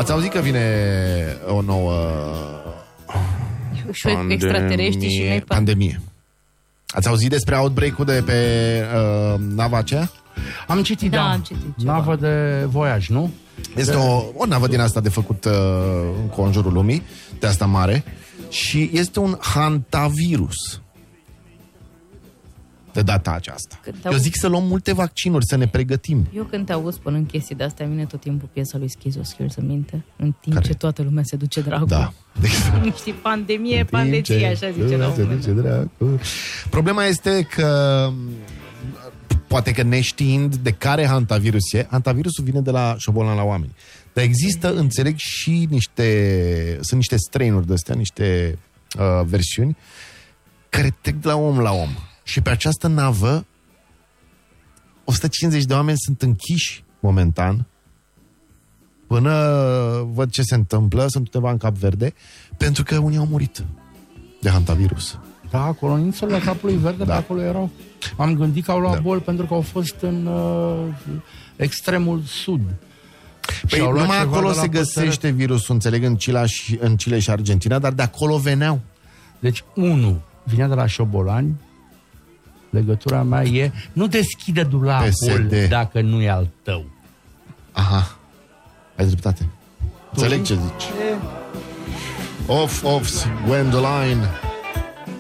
Ați auzit că vine o nouă pandemie. Ați auzit despre outbreak-ul de pe nava aceea? Am citit, da. Am citit ceva. Navă de voiaj, nu? Este o navă din asta de făcut în conjurul lumii, de asta mare, și este un hantavirus de data aceasta. Eu zic să luăm multe vaccinuri, să ne pregătim. Eu când te aud spunând chestii de astea, vine tot timpul piesa lui Schizoschil să minte, în timp ce toată lumea se duce dracu. Da. Știi, pandemie, pandecie, așa zice la un moment dat. Problema este că poate că neștiind de care hantavirus e, hantavirusul vine de la șobolan la oameni. Dar există, înțeleg, și sunt niște strain-uri de astea, niște versiuni care trec de la om la om. Și pe această navă 150 de oameni sunt închiși momentan până văd ce se întâmplă, sunt undeva în Cap Verde, pentru că unii au murit de hantavirus. Da, acolo, în insulele Capului Verde, pe acolo erau. Am gândit că au luat boli pentru că au fost în extremul sud. Păi numai acolo se găsește virusul, înțeleg, în Chile și Argentina, dar de acolo veneau. Deci, unul vinea de la șobolani. Legătura mea e, nu deschide dulapul PSD. Dacă nu e al tău. Aha, ai dreptate. Înțeleg ce zici. Off, Gwendoline.